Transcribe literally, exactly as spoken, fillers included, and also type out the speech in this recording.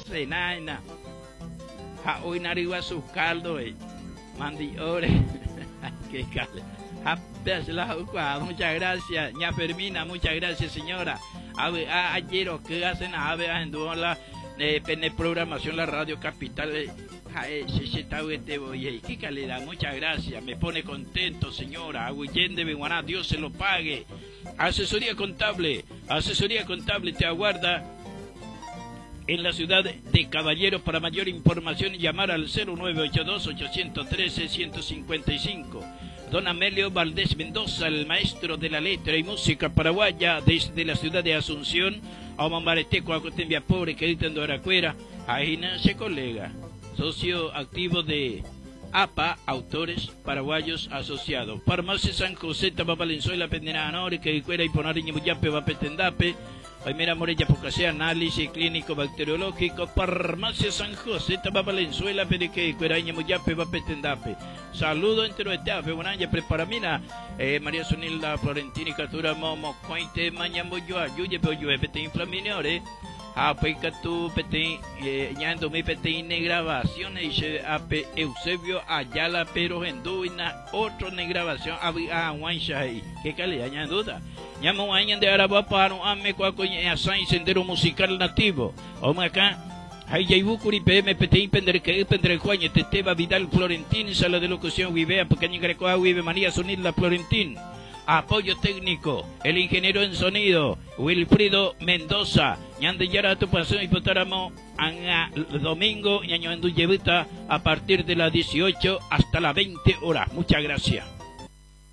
senaina. Ja hoy nariwa su caldo eh. Mandi ore. Qué caldo. Muchas gracias, ña Fermina, muchas gracias señora. A ver, ayer que hacen a ver en la eh, programación la radio capital. Eh, qué calidad, muchas gracias, me pone contento señora. Agüillén de Beguaná, Dios se lo pague. Asesoría contable, asesoría contable te aguarda en la ciudad de Caballeros. Para mayor información llamar al cero nueve ocho dos, ocho uno tres, uno cinco cinco. Don Amelio Valdés Mendoza, el maestro de la letra y música paraguaya desde la ciudad de Asunción, a Mambareteco, a Cotembia Pobre, que en Doracuera, ahí nace colega, socio activo de A P A, Autores Paraguayos Asociados. Farmacia San José, Tapa Valenzuela, Pendenanore, que cuera y Ponariña Muyape, Vapetendape, Primera Morella Pocasea, análisis clínico bacteriológico. Farmacia San José, Tapa Valenzuela, Pedeque, Cueraña Muyape, Vapetendape. Saludo entre los estados, Buenaña, Preparamina, eh, María Sonilda, Florentina y Catura, Momo, Cointe, Mañamboyoa, Yuye, Poyue, Pete Inflaminore, Apeca tu Pete, Ñando mi Pete grabaciones, y se ape Eusebio Ayala, pero en duda, otro ne grabación, a Wanshai, que calidad, ya en duda. Llamo a de Araba para un ame cuacoña a Sain Sendero Musical Nativo. Oma acá. Hay Yaibukuri P M P T I Pender que Pender Juaña Teteba Vidal Florentín, sala de locución Vivea, Pequeña Grecoa Vive María Sonilda Florentín. Apoyo técnico, el ingeniero en sonido, Wilfrido Mendoza. Ñande Yara tu pasión y potáramo a domingo, ñaño en Duyevita a partir de las dieciocho hasta las veinte horas. Muchas gracias.